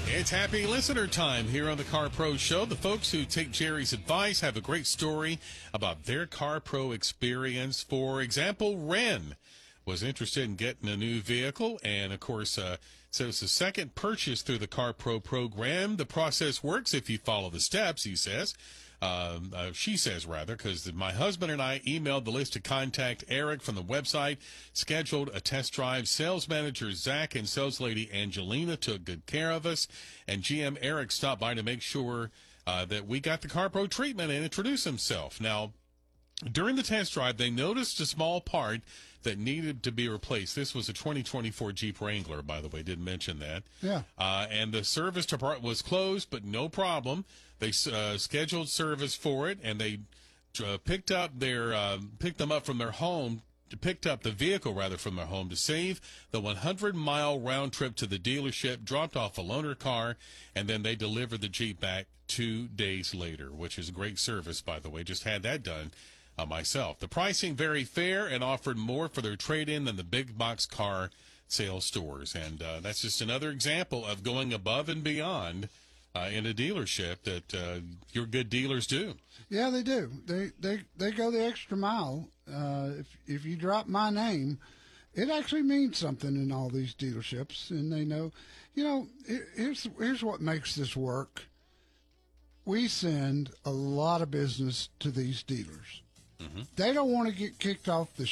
It's happy listener time here on the Car Pro Show. The folks who take Jerry's advice have a great story about their Car Pro experience. For example, Ren was interested in getting a new vehicle, and of course, so it's a second purchase through the Car Pro program. The process works if you follow the steps, he says. She says, rather, because my husband and I emailed the list to contact Eric from the website, scheduled a test drive. Sales manager Zach and sales lady Angelina took good care of us, and GM Eric stopped by to make sure that we got the Car Pro treatment and introduce himself. Now, during the test drive, they noticed a small part that needed to be replaced. This was a 2024 Jeep Wrangler, by the way. Didn't mention that. Yeah. And the service department was closed, but no problem. They scheduled service for it, and they picked them up from their home. Picked up the vehicle from their home to save the 100-mile round trip to the dealership, dropped off a loaner car, and then they delivered the Jeep back 2 days later, which is a great service, by the way. Just had that done myself. The pricing very fair and offered more for their trade-in than the big box car sales stores. And that's just another example of going above and beyond in a dealership that your good dealers do. Yeah, they do. They go the extra mile. If you drop my name, it actually means something in all these dealerships, and they know. Here's what makes this work. We send a lot of business to these dealers. Mm-hmm. They don't want to get kicked off the